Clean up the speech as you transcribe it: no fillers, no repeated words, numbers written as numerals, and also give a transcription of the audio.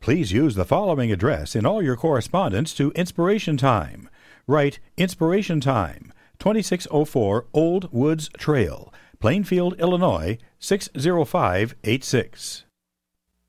Please use the following address in all your correspondence to Inspiration Time. Write Inspiration Time, 2604 Old Woods Trail, Plainfield, Illinois, 60586.